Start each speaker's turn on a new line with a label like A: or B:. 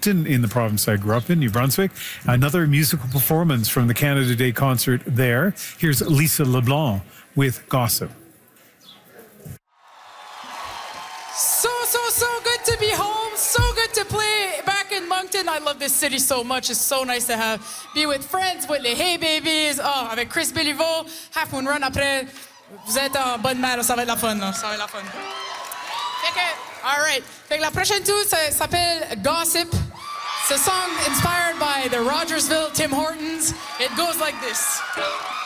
A: Moncton in the province I grew up in, New Brunswick. Another musical performance from the Canada Day concert there. Here's Lisa LeBlanc with Gossip.
B: So good to be home. So good to play back in Moncton. I love this city so much. It's so nice to be with friends, with les Hey Babies. Oh, avec Chris Béliveau. Half Moon Run après. Vous êtes en bonne main, ça va être la fun. Là. Ça va être la fun. Fait que, all right. Fait que la prochaine tune s'appelle Gossip. It's a song inspired by the Rogersville Tim Hortons. It goes like this.